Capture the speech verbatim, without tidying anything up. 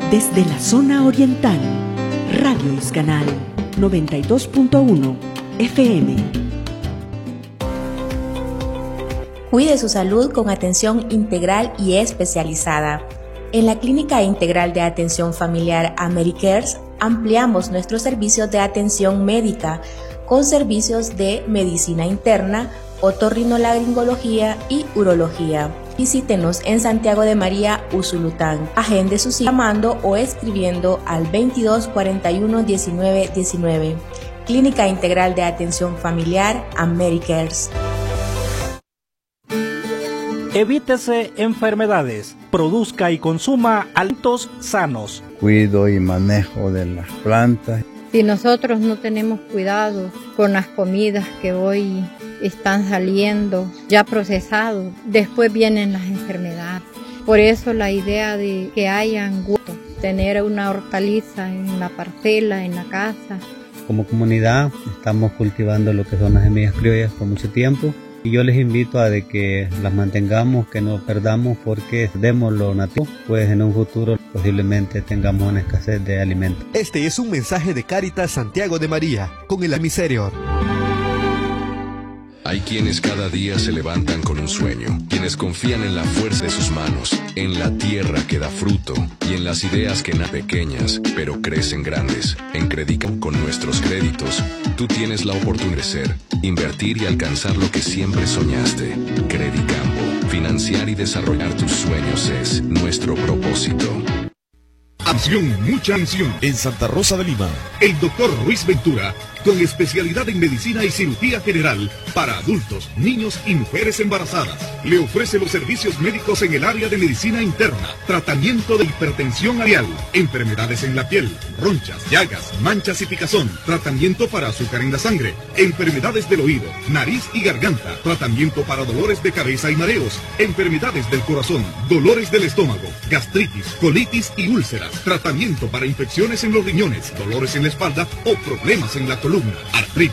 Desde la zona oriental, Radio Iscanal noventa y dos punto uno F M. Cuide su salud con atención integral y especializada. En la Clínica Integral de Atención Familiar AmeriCares ampliamos nuestros servicios de atención médica con servicios de medicina interna, otorrinolaringología y urología. Visítenos en Santiago de María, Usulután. Agende su cita llamando o escribiendo al veintidós cuarenta y uno diecinueve diecinueve. Clínica Integral de Atención Familiar AmeriCares. Evítese enfermedades. Produzca y consuma alimentos sanos. Cuido y manejo de las plantas. Si nosotros no tenemos cuidado con las comidas que hoy están saliendo ya procesados, después vienen las enfermedades. Por eso la idea de que hayan huertos, tener una hortaliza en la parcela, en la casa. Como comunidad estamos cultivando lo que son las semillas criollas por mucho tiempo. Y yo les invito a de que las mantengamos, que no perdamos, porque demos lo nativo, pues en un futuro posiblemente tengamos una escasez de alimentos. Este es un mensaje de Cáritas Santiago de María, con el Miserior. Hay quienes cada día se levantan con un sueño, quienes confían en la fuerza de sus manos, en la tierra que da fruto y en las ideas que nacen pequeñas, pero crecen grandes. En Credicam, con nuestros créditos, tú tienes la oportunidad de ser, invertir y alcanzar lo que siempre soñaste. Credicampo, financiar y desarrollar tus sueños es nuestro propósito. Atención, mucha atención. En Santa Rosa de Lima, el doctor Ruiz Ventura, con especialidad en medicina y cirugía general para adultos, niños y mujeres embarazadas, le ofrece los servicios médicos en el área de medicina interna, tratamiento de hipertensión arterial, enfermedades en la piel, ronchas, llagas, manchas y picazón, tratamiento para azúcar en la sangre, enfermedades del oído, nariz y garganta, tratamiento para dolores de cabeza y mareos, enfermedades del corazón, dolores del estómago, gastritis, colitis y úlceras, tratamiento para infecciones en los riñones, dolores en la espalda o problemas en la columna, artritis.